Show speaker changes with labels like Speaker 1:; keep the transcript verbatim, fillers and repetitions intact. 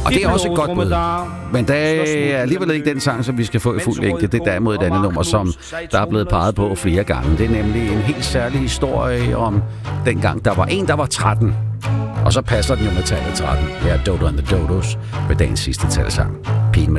Speaker 1: Og det er også et godt bud. Men det er alligevel ikke den sang, som vi skal få i fuld længde. Det er derimod et andet nummer, som der er blevet peget på flere gange. Det er nemlig en helt særlig historie om dengang, der var en, der var tretten. Og så passer den jo med tallet tretten. Her er Dodo and the Dodos med dagens sidste talsang. Pigen